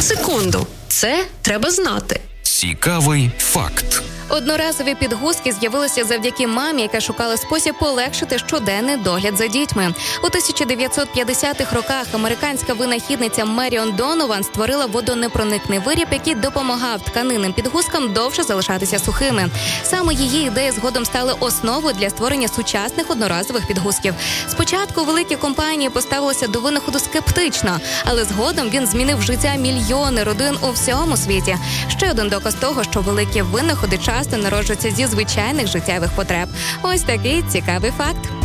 Секунду, це треба знати. Цікавий факт. Одноразові підгузки з'явилися завдяки мамі, яка шукала спосіб полегшити щоденний догляд за дітьми. У 1950-х роках американська винахідниця Меріон Донован створила водонепроникний виріб, який допомагав тканинним підгузкам довше залишатися сухими. Саме її ідеї згодом стали основою для створення сучасних одноразових підгузків. Спочатку великі компанії поставилися до винаходу скептично, але згодом він змінив життя мільйони родин у всьому світі. Ще один доказ того, що великі винаходи часто народжуються зі звичайних життєвих потреб. Ось такий цікавий факт.